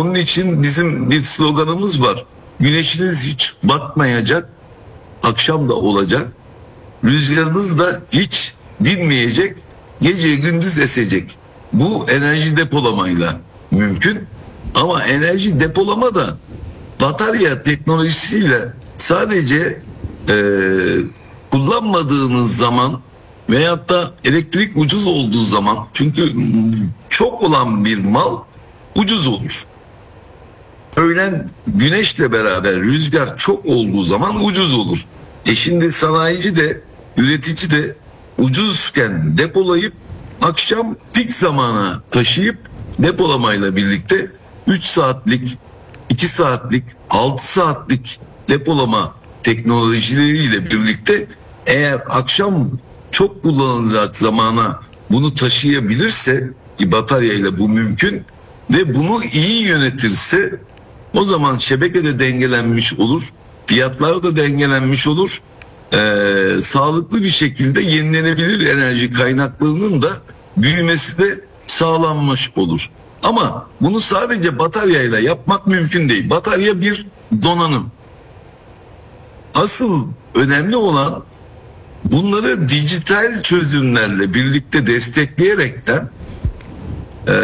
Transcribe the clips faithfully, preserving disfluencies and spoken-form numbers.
Onun için bizim bir sloganımız var. Güneşiniz hiç batmayacak, akşam da olacak. Rüzgarınız da hiç dinmeyecek, gece gündüz esecek. Bu enerji depolamayla mümkün. Ama enerji depolama da batarya teknolojisiyle sadece e, kullanmadığınız zaman veyahut da elektrik ucuz olduğu zaman, çünkü çok olan bir mal ucuz olur. Öğlen güneşle beraber rüzgar çok olduğu zaman ucuz olur. E şimdi sanayici de üretici de ucuzken depolayıp akşam pik zamana taşıyıp depolamayla birlikte üç saatlik, iki saatlik, altı saatlik depolama teknolojileriyle birlikte eğer akşam çok kullanılacak zamana bunu taşıyabilirse, ki bataryayla bu mümkün, ve bunu iyi yönetirse o zaman şebekede dengelenmiş olur, fiyatlar da dengelenmiş olur, ee, sağlıklı bir şekilde yenilenebilir enerji kaynaklarının da büyümesi de sağlanmış olur. Ama bunu sadece bataryayla yapmak mümkün değil. Batarya bir donanım. Asıl önemli olan bunları dijital çözümlerle birlikte destekleyerekten ee,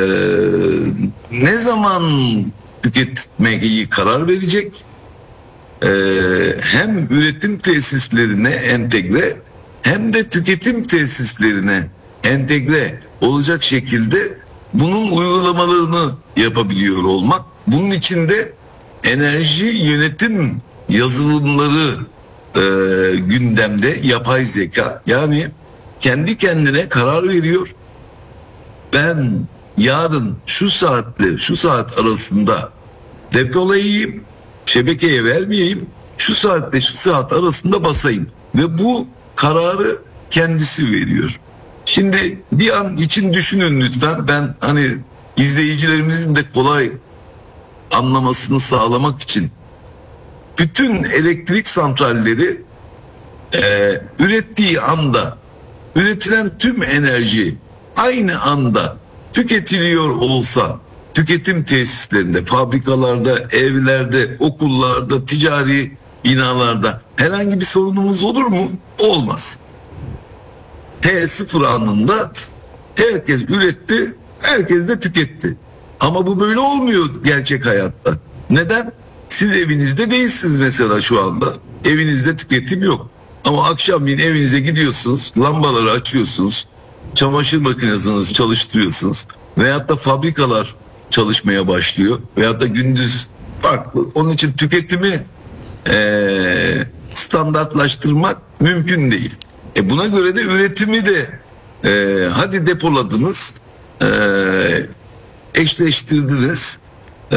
ne zaman tüketmeye karar verecek, ee, hem üretim tesislerine entegre hem de tüketim tesislerine entegre olacak şekilde bunun uygulamalarını yapabiliyor olmak. Bunun içinde enerji yönetim yazılımları e, gündemde, yapay zeka, yani kendi kendine karar veriyor. Ben yarın şu saatle şu saat arasında depolayayım, şebekeye vermeyeyim, şu saatle şu saat arasında basayım ve bu kararı kendisi veriyor. Şimdi bir an için düşünün lütfen. Ben hani izleyicilerimizin de kolay anlamasını sağlamak için bütün elektrik santralleri e, ürettiği anda üretilen tüm enerji aynı anda tüketiliyor olsa, tüketim tesislerinde, fabrikalarda, evlerde, okullarda, ticari binalarda herhangi bir sorunumuz olur mu? Olmaz. T sıfır anında herkes üretti, herkes de tüketti. Ama bu böyle olmuyor gerçek hayatta. Neden? Siz evinizde değilsiniz mesela şu anda. Evinizde tüketim yok. Ama akşamleyin evinize gidiyorsunuz, lambaları açıyorsunuz, çamaşır makinesinizi çalıştırıyorsunuz. Veyahut da fabrikalar çalışmaya başlıyor. Veyahut da gündüz farklı. Onun için tüketimi ee, standartlaştırmak mümkün değil. E buna göre de üretimi de e, hadi depoladınız, e, eşleştirdiniz, e,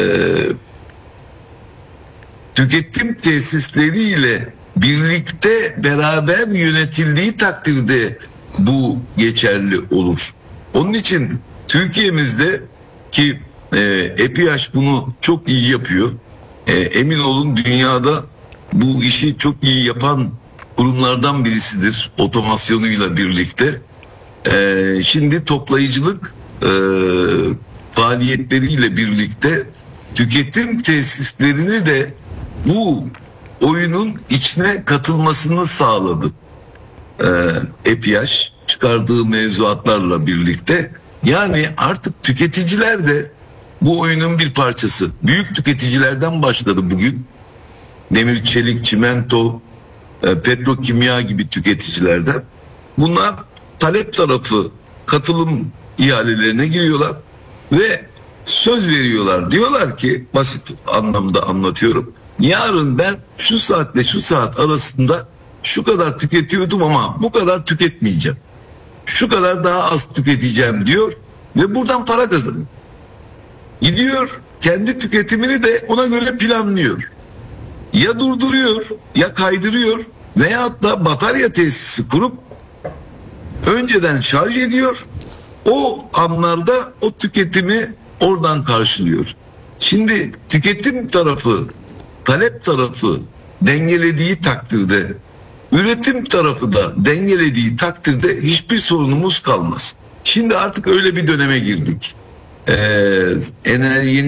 tüketim tesisleriyle birlikte beraber yönetildiği takdirde bu geçerli olur. Onun için Türkiye'mizde ki e, EPİAŞ bunu çok iyi yapıyor. E, emin olun dünyada bu işi çok iyi yapan kurumlardan birisidir otomasyonuyla birlikte. Ee, şimdi toplayıcılık e, faaliyetleriyle birlikte tüketim tesislerini de bu oyunun içine katılmasını sağladı. Ee, EPİAŞ çıkardığı mevzuatlarla birlikte. Yani artık tüketiciler de bu oyunun bir parçası. Büyük tüketicilerden başladı bugün. Demir, çelik, çimento, petrokimya gibi tüketicilerden. Bunlar talep tarafı katılım ihalelerine giriyorlar ve söz veriyorlar. Diyorlar ki, basit anlamda anlatıyorum, yarın ben şu saatle şu saat arasında şu kadar tüketiyordum ama bu kadar tüketmeyeceğim. Şu kadar daha az tüketeceğim diyor ve buradan para kazanıyor. Gidiyor kendi tüketimini de ona göre planlıyor. Ya durduruyor ya kaydırıyor veyahut da batarya tesisi kurup önceden şarj ediyor. O anlarda o tüketimi oradan karşılıyor. Şimdi tüketim tarafı, talep tarafı dengelediği takdirde, üretim tarafı da dengelediği takdirde hiçbir sorunumuz kalmaz. Şimdi artık öyle bir döneme girdik. Ee, enerji